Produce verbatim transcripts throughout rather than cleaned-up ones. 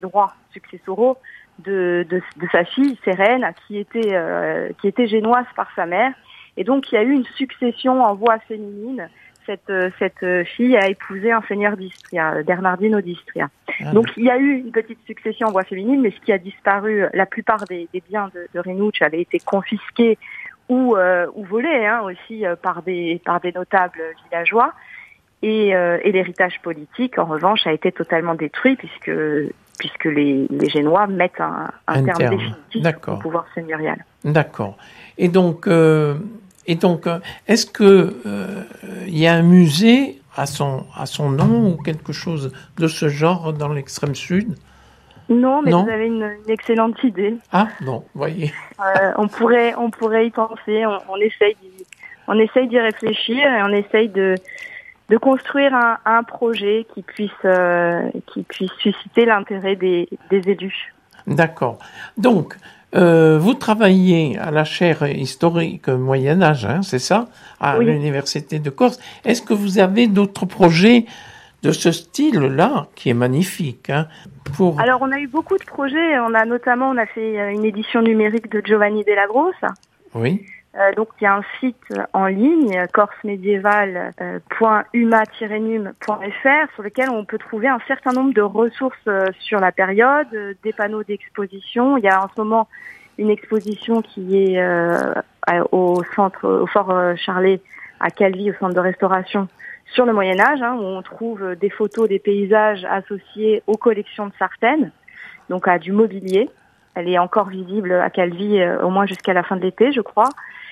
droits successoraux de, de, de sa fille, Sérène, qui était, euh, qui était génoise par sa mère. Et donc, il y a eu une succession en voie féminine. Cette, cette fille a épousé un seigneur d'Istria, Bernardino d'Istria. Ah, donc, il y a eu une petite succession en voie féminine, mais ce qui a disparu, la plupart des, des biens de, de Rinucci avaient été confisqués ou, euh, ou volés hein, aussi euh, par, des, par des notables villageois. Et, euh, et l'héritage politique, en revanche, a été totalement détruit puisque, puisque les, les Génois mettent un, un, un terme, terme définitif D'accord. au pouvoir seigneurial. D'accord. Et donc... Euh... Et donc, est-ce que euh, il y a un musée à son à son nom ou quelque chose de ce genre dans l'extrême sud? Non, mais non vous avez une, une excellente idée. Ah bon, voyez. euh, on pourrait on pourrait y penser. On, on essaye d'y, on essaye d'y réfléchir et on essaye de de construire un, un projet qui puisse euh, qui puisse susciter l'intérêt des des élus. D'accord. Donc. Euh, vous travaillez à la chaire historique Moyen-Âge, hein, c'est ça, à oui. l'Université de Corse. Est-ce que vous avez d'autres projets de ce style-là, qui est magnifique hein, pour... Alors, on a eu beaucoup de projets. On a notamment, on a fait une édition numérique de Giovanni Della Grossa. Oui. Euh, donc, il y a un site en ligne, corsemédiévale point uma tiret num point f r, sur lequel on peut trouver un certain nombre de ressources euh, sur la période, euh, des panneaux d'exposition. Il y a en ce moment une exposition qui est euh, au centre, au Fort euh, Charlet à Calvi, au centre de restauration, sur le Moyen-Âge, hein, où on trouve des photos des paysages associés aux collections de Sartène, donc à du mobilier. Elle est encore visible à Calvi euh, au moins jusqu'à la fin de l'été, je crois.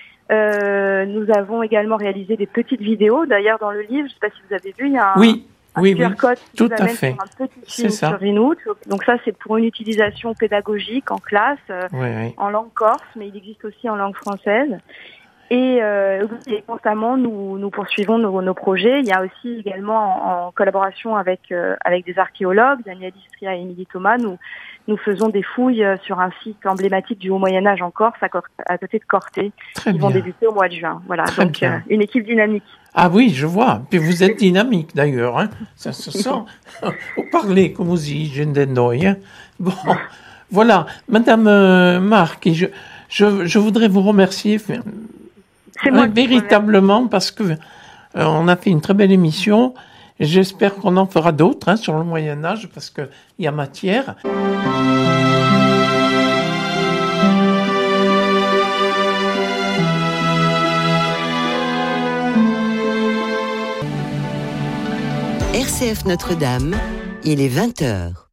Euh, nous avons également réalisé des petites vidéos. D'ailleurs, dans le livre, je ne sais pas si vous avez vu, il y a un, oui, un oui, Q R oui, code qui tout vous à amène fait. sur un petit film sur Rinucci. Donc ça, c'est pour une utilisation pédagogique en classe, euh, oui, oui. en langue corse, mais il existe aussi en langue française. Et, euh, et constamment, nous, nous poursuivons nos, nos projets. Il y a aussi également, en, en collaboration avec euh, avec des archéologues, Daniel Istria et Émilie Thomas, nous nous faisons des fouilles sur un site emblématique du Haut Moyen-Âge en Corse, à, à côté de Corté. Très Ils bien. vont débuter au mois de juin. Voilà, Très donc bien. Euh, une équipe dynamique. Ah oui, je vois. Puis vous êtes dynamique d'ailleurs, hein. Ça se sent. Vous parlez comme così, gente noi. Hein. Bon, voilà, Madame euh, Marc, je, je je voudrais vous remercier. C'est moi euh, véritablement parce que euh, on a fait une très belle émission. J'espère qu'on en fera d'autres hein, sur le Moyen-Âge parce qu'il y a matière. R C F Notre-Dame, il est vingt heures.